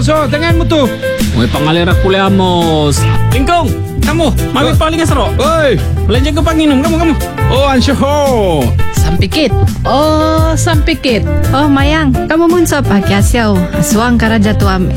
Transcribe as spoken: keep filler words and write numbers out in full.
so, tangan mo to. May pangalera kulamos. Lingkong, kamu, mami Oh. paling asro. Oy! Belanja ke panginum, kamu, kamu. Oh, ansyo ho! Sampikit. Oh, sampikit. Oh, Mayang, kamu mun sop akyasyaw. Aswang karaja tuam